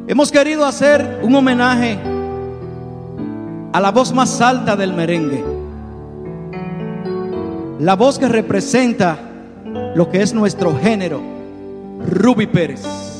Hemos querido hacer un homenaje a la voz más alta del merengue, la voz que representa lo que es nuestro género, Ruby Pérez.